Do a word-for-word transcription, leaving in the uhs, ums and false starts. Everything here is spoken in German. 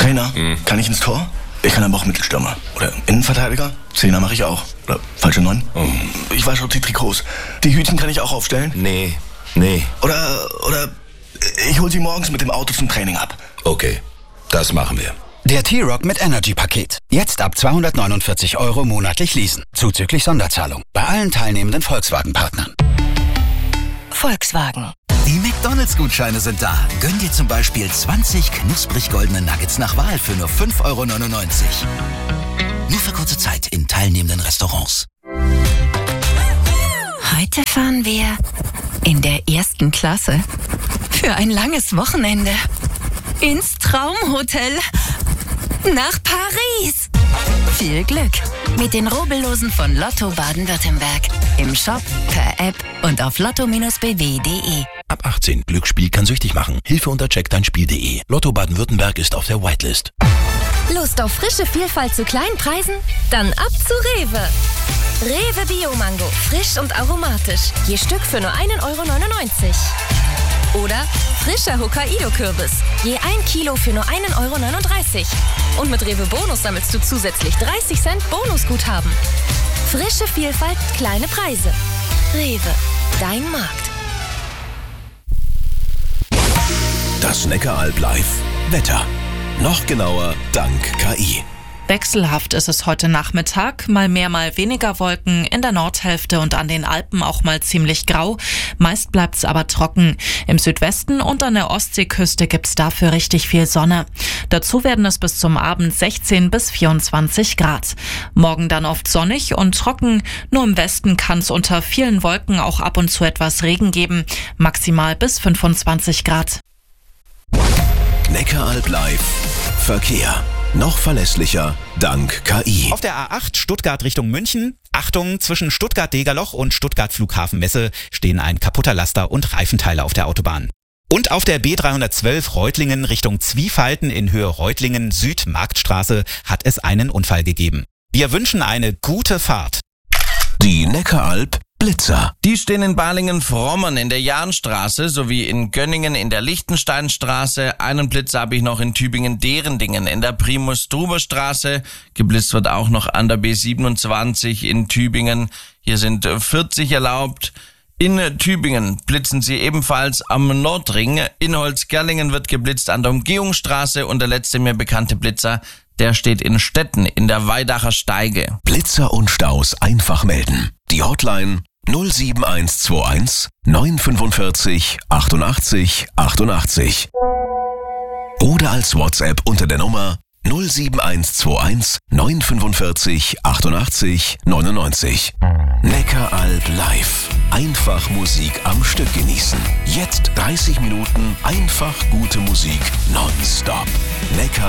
Trainer, mhm. kann ich ins Tor? Ich kann aber auch Mittelstürmer. Oder Innenverteidiger? Zehner mache ich auch. Oder falsche Neun? Oh. Ich weiß auch die Trikots. Die Hütchen kann ich auch aufstellen? Nee, nee. Oder, oder ich hol sie morgens mit dem Auto zum Training ab. Okay, das machen wir. Der T-Rock mit Energy-Paket. Jetzt ab zweihundertneunundvierzig Euro monatlich leasen. Zuzüglich Sonderzahlung. Bei allen teilnehmenden Volkswagen-Partnern. Volkswagen. Die McDonalds-Gutscheine sind da. Gönn dir zum Beispiel zwanzig knusprig goldene Nuggets nach Wahl für nur fünf Euro neunundneunzig. Nur für kurze Zeit in teilnehmenden Restaurants. Heute fahren wir in der ersten Klasse für ein langes Wochenende ins Traumhotel nach Paris. Viel Glück mit den Rubbellosen von Lotto Baden-Württemberg. Im Shop, per App und auf lotto Bindestrich b w punkt d e. Ab achtzehn. Glücksspiel kann süchtig machen. Hilfe unter check dein Spiel punkt de. Lotto Baden-Württemberg ist auf der Whitelist. Lust auf frische Vielfalt zu kleinen Preisen? Dann ab zu Rewe. Rewe Bio-Mango. Frisch und aromatisch. Je Stück für nur ein Euro neunundneunzig. Oder frischer Hokkaido-Kürbis. Je ein Kilo für nur ein Euro neununddreißig. Und mit Rewe Bonus sammelst du zusätzlich dreißig Cent Bonusguthaben. Frische Vielfalt, kleine Preise. Rewe. Dein Markt. Das Neckaralb live. Wetter. Noch genauer dank K I. Wechselhaft ist es heute Nachmittag, mal mehr, mal weniger Wolken, in der Nordhälfte und an den Alpen auch mal ziemlich grau. Meist bleibt's aber trocken. Im Südwesten und an der Ostseeküste gibt's dafür richtig viel Sonne. Dazu werden es bis zum Abend sechzehn bis vierundzwanzig Grad. Morgen dann oft sonnig und trocken. Nur im Westen kann's unter vielen Wolken auch ab und zu etwas Regen geben. Maximal bis fünfundzwanzig Grad. Neckaralb live. Verkehr. Noch verlässlicher dank K I. Auf der A acht Stuttgart Richtung München. Achtung, zwischen Stuttgart-Degerloch und Stuttgart-Flughafenmesse stehen ein kaputter Laster und Reifenteile auf der Autobahn. Und auf der B dreihundertzwölf Reutlingen Richtung Zwiefalten in Höhe Reutlingen Süd-Marktstraße hat es einen Unfall gegeben. Wir wünschen eine gute Fahrt. Die Neckaralb Blitzer. Die stehen in Balingen-Frommern in der Jahnstraße sowie in Gönningen in der Lichtensteinstraße. Einen Blitzer habe ich noch in Tübingen-Derendingen in der Primus-Druber-Straße. Geblitzt wird auch noch an der B siebenundzwanzig in Tübingen. Hier sind vierzig erlaubt. In Tübingen blitzen sie ebenfalls am Nordring. In Holzgerlingen wird geblitzt an der Umgehungsstraße und der letzte mir bekannte Blitzer, der steht in Stetten in der Weidacher Steige. Blitzer und Staus einfach melden. Die Hotline null sieben eins zwei eins neun fünfundvierzig achtundachtzig achtundachtzig. Oder als WhatsApp unter der Nummer null sieben eins zwei eins neun fünfundvierzig achtundachtzig neunundneunzig. Neckaralb live. Einfach Musik am Stück genießen. Jetzt dreißig Minuten einfach gute Musik nonstop. Neckar